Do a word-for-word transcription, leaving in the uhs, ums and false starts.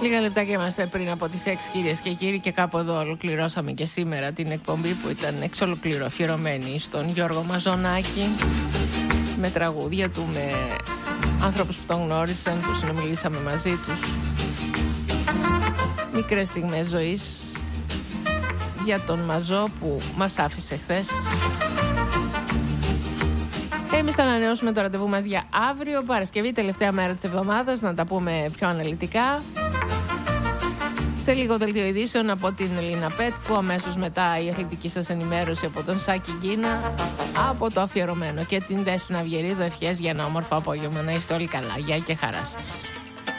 Λίγα λεπτάκια είμαστε πριν από τις έξι, κυρίες και κύριοι, και κάπου εδώ ολοκληρώσαμε και σήμερα την εκπομπή που ήταν εξ ολοκλήρου αφιερωμένη στον Γιώργο Μαζονάκη, με τραγούδια του, με άνθρωπους που τον γνώρισαν, που συνομιλήσαμε μαζί τους, μικρές στιγμές ζωής για τον Μαζό που μας άφησε χθες. Εμείς θα ανανεώσουμε το ραντεβού μας για αύριο, Παρασκευή, τελευταία μέρα της εβδομάδας, να τα πούμε πιο αναλυτικά. Σε λίγο δελτίο ειδήσεων από την Ελίνα Πέτκου, αμέσως μετά η αθλητική σας ενημέρωση από τον Σάκη Γκίνα, από το αφιερωμένο και την Δέσποινα Αυγερίδου. Ευχές για ένα όμορφο απόγευμα, να είστε όλοι καλά. Γεια και χαρά σας.